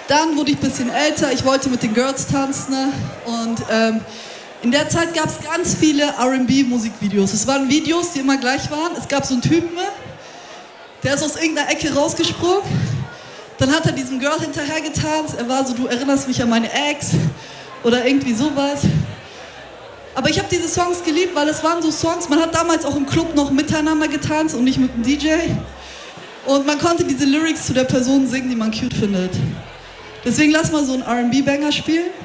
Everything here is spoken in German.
Dann wurde ich ein bisschen älter, ich wollte mit den Girls tanzen, ne? Und in der Zeit gab es ganz viele R&B-Musikvideos. Es waren Videos, die immer gleich waren. Es gab so einen Typen, der ist aus irgendeiner Ecke rausgesprungen. Dann hat er diesem Girl hinterher getanzt. Er war so, du erinnerst mich an meine Ex oder irgendwie sowas. Aber ich habe diese Songs geliebt, weil es waren so Songs, man hat damals auch im Club noch miteinander getanzt und nicht mit dem DJ. Und man konnte diese Lyrics zu der Person singen, die man cute findet. Deswegen lass mal so einen R&B-Banger spielen.